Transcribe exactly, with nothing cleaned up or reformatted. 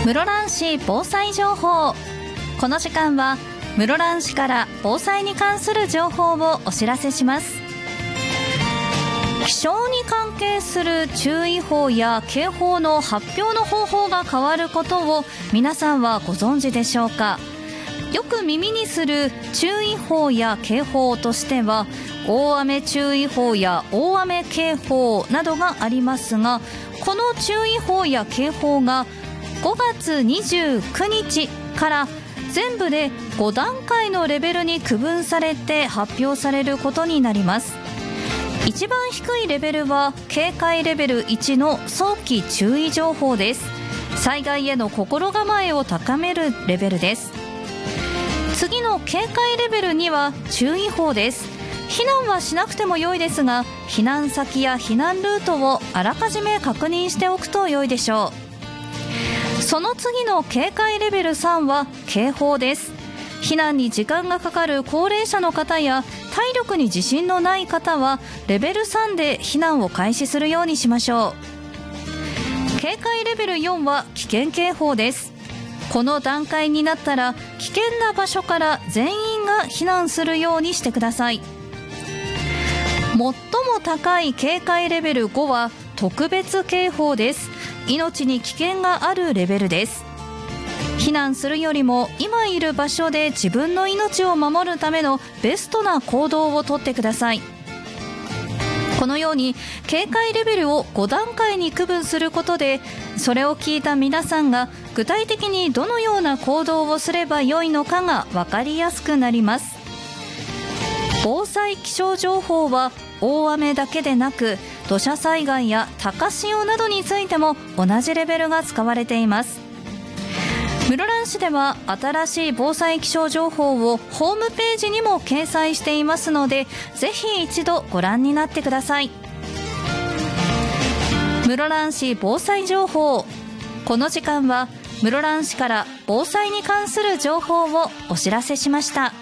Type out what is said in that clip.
室蘭市防災情報。この時間は室蘭市から防災に関する情報をお知らせします。気象に関係する注意報や警報の発表の方法が変わることを皆さんはご存知でしょうか。よく耳にする注意報や警報としては、大雨注意報や大雨警報などがありますが、この注意報や警報がごがつにじゅうくにちから全部でごだんかいのレベルに区分されて発表されることになります。一番低いレベルは警戒レベルいちの早期注意情報です。災害への心構えを高めるレベルです。次の警戒レベルには注意報です。避難はしなくても良いですが、避難先や避難ルートをあらかじめ確認しておくと良いでしょう。その次の警戒レベルさんは警報です。避難に時間がかかる高齢者の方や体力に自信のない方はレベルさんで避難を開始するようにしましょう。警戒レベルよんは危険警報です。この段階になったら危険な場所から全員が避難するようにしてください。最も高い警戒レベルごは特別警報です。命に危険があるレベルです。避難するよりも今いる場所で自分の命を守るためのベストな行動をとってください。このように警戒レベルをごだんかいに区分することで、それを聞いた皆さんが具体的にどのような行動をすればよいのかが分かりやすくなります。防災気象情報は大雨だけでなく、土砂災害や高潮などについても同じレベルが使われています。室蘭市では新しい防災気象情報をホームページにも掲載していますので、ぜひ一度ご覧になってください。室蘭市防災情報。この時間は室蘭市から防災に関する情報をお知らせしました。